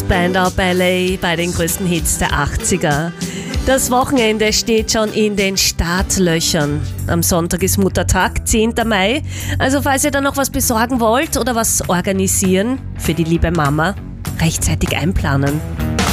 Spandau Ballet bei den größten Hits der 80er. Das Wochenende steht schon in den Startlöchern. Am Sonntag ist Muttertag, 10. Mai. Also falls ihr da noch was besorgen wollt oder was organisieren für die liebe Mama, rechtzeitig einplanen.